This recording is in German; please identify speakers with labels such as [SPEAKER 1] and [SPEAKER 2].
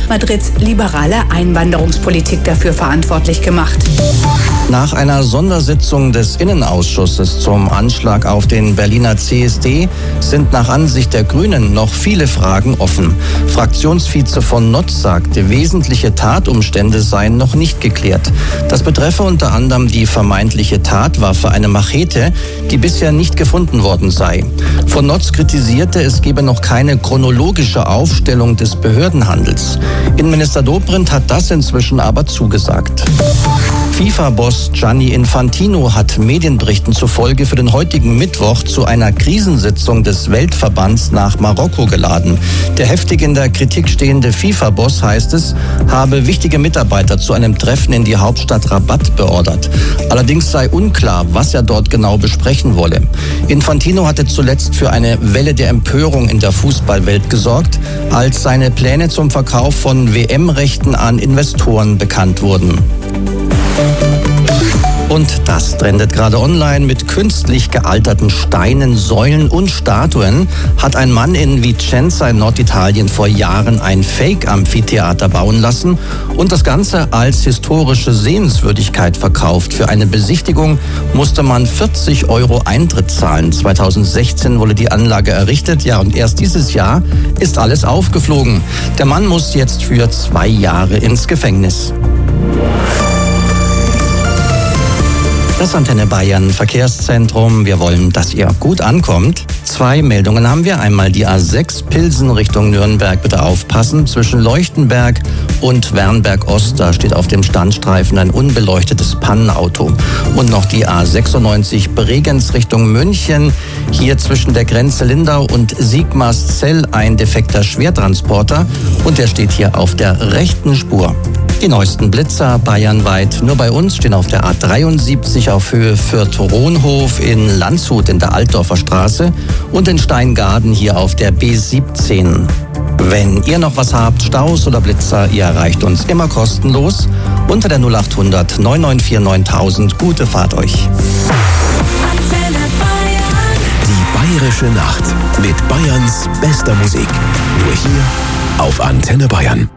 [SPEAKER 1] Madrids liberale Einwanderungspolitik dafür verantwortlich gemacht.
[SPEAKER 2] Nach einer Sondersitzung des Innenausschusses zum Anschlag auf den Berliner CSD sind nach Ansicht der Grünen noch viele Fragen offen. Fraktionsvize von Notz sagte, wesentliche Tatumstände seien noch nicht geklärt. Das betreffe unter anderem die vermeintliche Tatwaffe, eine Machete, die bisher nicht gefunden worden sei. Von Notz kritisierte, es gebe noch keine chronologische Aufstellung des Behördenhandels. Innenminister Dobrindt hat das inzwischen aber zugesagt. FIFA-Boss Gianni Infantino hat Medienberichten zufolge für den heutigen Mittwoch zu einer Krisensitzung des Weltverbands nach Marokko geladen. Der heftig in der Kritik stehende FIFA-Boss, heißt es, habe wichtige Mitarbeiter zu einem Treffen in die Hauptstadt Rabat beordert. Allerdings sei unklar, was er dort genau besprechen wolle. Infantino hatte zuletzt für eine Welle der Empörung in der Fußballwelt gesorgt, als seine Pläne zum Verkauf von WM-Rechten an Investoren bekannt wurden. Und das trendet gerade online. Mit künstlich gealterten Steinen, Säulen und Statuen hat ein Mann in Vicenza in Norditalien vor Jahren ein Fake-Amphitheater bauen lassen und das Ganze als historische Sehenswürdigkeit verkauft. Für eine Besichtigung musste man 40 € Eintritt zahlen. 2016 wurde die Anlage errichtet. Ja, und erst dieses Jahr ist alles aufgeflogen. Der Mann muss jetzt für 2 Jahre ins Gefängnis. Das Antenne Bayern Verkehrszentrum. Wir wollen, dass ihr gut ankommt. 2 Meldungen haben wir. Einmal die A6 Pilsen Richtung Nürnberg. Bitte aufpassen. Zwischen Leuchtenberg und Wernberg Ost, da steht auf dem Standstreifen ein unbeleuchtetes Pannenauto. Und noch die A96 Bregenz Richtung München. Hier zwischen der Grenze Lindau und Sigmarszell ein defekter Schwertransporter. Und der steht hier auf der rechten Spur. Die neuesten Blitzer bayernweit. Nur bei uns stehen auf der A73 auf Höhe Fürth-Rohnhof, in Landshut in der Altdorfer Straße und in Steingaden hier auf der B17. Wenn ihr noch was habt, Staus oder Blitzer, ihr erreicht uns immer kostenlos unter der 0800 994 9000. Gute Fahrt euch.
[SPEAKER 3] Die Bayerische Nacht mit Bayerns bester Musik. Nur hier auf Antenne Bayern.